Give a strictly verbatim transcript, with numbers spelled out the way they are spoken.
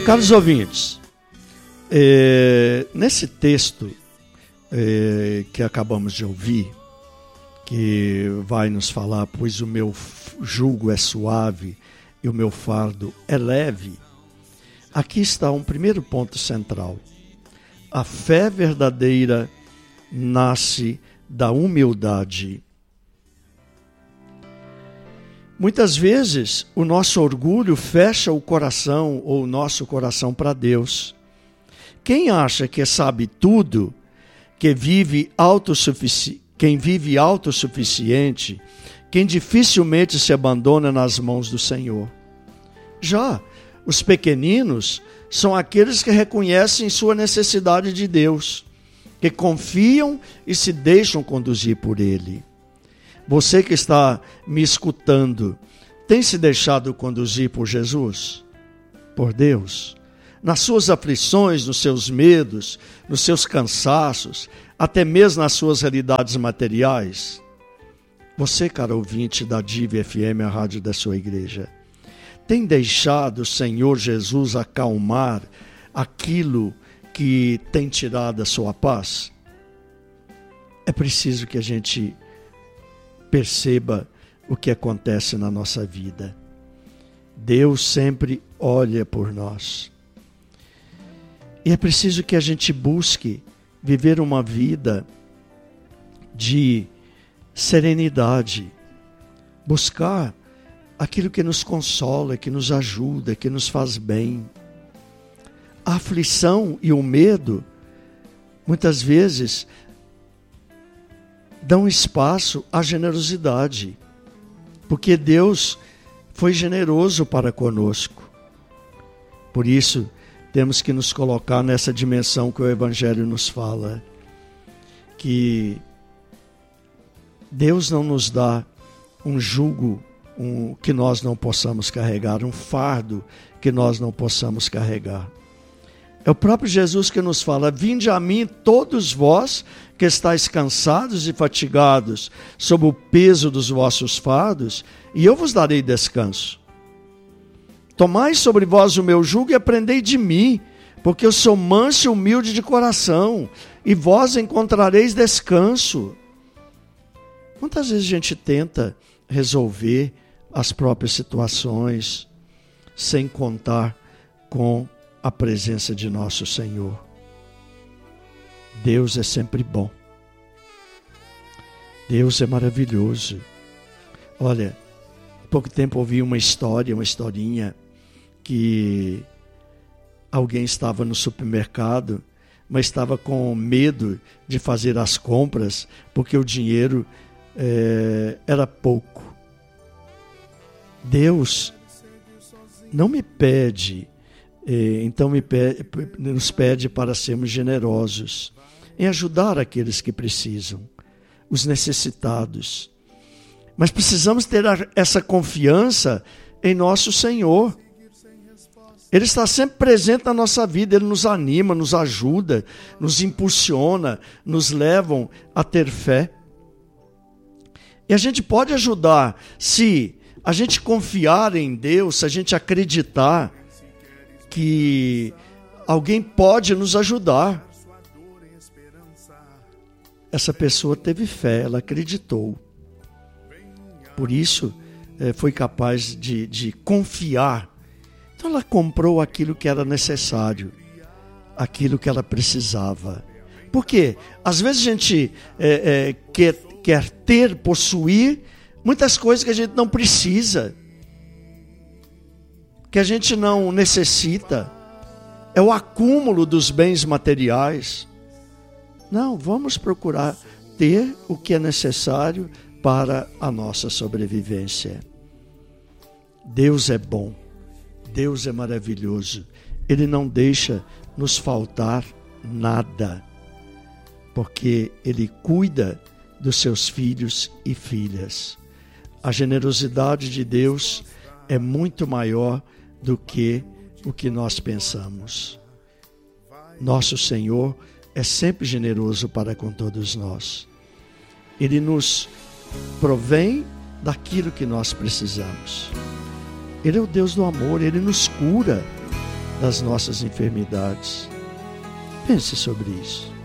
Caros ouvintes, é, nesse texto é, que acabamos de ouvir, que vai nos falar, pois o meu jugo é suave e o meu fardo é leve, aqui está um primeiro ponto central. A fé verdadeira nasce da humildade. Muitas vezes o nosso orgulho fecha o coração ou o nosso coração para Deus. Quem acha que sabe tudo, que vive autossufici... quem vive autossuficiente, quem dificilmente se abandona nas mãos do Senhor. Já os pequeninos são aqueles que reconhecem sua necessidade de Deus, que confiam e se deixam conduzir por Ele. Você que está me escutando, tem se deixado conduzir por Jesus? Por Deus? Nas suas aflições, nos seus medos, nos seus cansaços, até mesmo nas suas realidades materiais? Você, caro ouvinte da D I V F M, a rádio da sua igreja, tem deixado o Senhor Jesus acalmar aquilo que tem tirado a sua paz? É preciso que a gente perceba o que acontece na nossa vida. Deus sempre olha por nós. E é preciso que a gente busque viver uma vida de serenidade, buscar aquilo que nos consola, que nos ajuda, que nos faz bem. A aflição e o medo, muitas vezes, dão espaço à generosidade, porque Deus foi generoso para conosco. Por isso, temos que nos colocar nessa dimensão que o Evangelho nos fala, que Deus não nos dá um jugo um, que nós não possamos carregar, um fardo que nós não possamos carregar. É o próprio Jesus que nos fala: vinde a mim todos vós que estáis cansados e fatigados sob o peso dos vossos fardos, e eu vos darei descanso. Tomai sobre vós o meu jugo e aprendei de mim, porque eu sou manso e humilde de coração, e vós encontrareis descanso. Quantas vezes a gente tenta resolver as próprias situações sem contar com a presença de nosso Senhor? Deus é sempre bom. Deus é maravilhoso. Olha, há pouco tempo ouvi uma história, uma historinha, que alguém estava no supermercado, mas estava com medo de fazer as compras, porque o dinheiro é, era pouco. Deus não me pede, então me pede, nos pede para sermos generosos, em ajudar aqueles que precisam, os necessitados. Mas precisamos ter essa confiança em nosso Senhor. Ele está sempre presente na nossa vida, Ele nos anima, nos ajuda, nos impulsiona, nos leva a ter fé. E a gente pode ajudar se a gente confiar em Deus, se a gente acreditar que alguém pode nos ajudar. Essa pessoa teve fé, ela acreditou. Por isso, foi capaz de, de confiar. Então ela comprou aquilo que era necessário, aquilo que ela precisava. Por quê? Às vezes a gente é, é, quer, quer ter, possuir muitas coisas que a gente não precisa, que a gente não necessita. É o acúmulo dos bens materiais. Não, vamos procurar ter o que é necessário para a nossa sobrevivência. Deus é bom. Deus é maravilhoso. Ele não deixa nos faltar nada, porque Ele cuida dos seus filhos e filhas. A generosidade de Deus é muito maior do que o que nós pensamos. Nosso Senhor é sempre generoso para com todos nós. Ele nos provém daquilo que nós precisamos. Ele é o Deus do amor, Ele nos cura das nossas enfermidades. Pense sobre isso.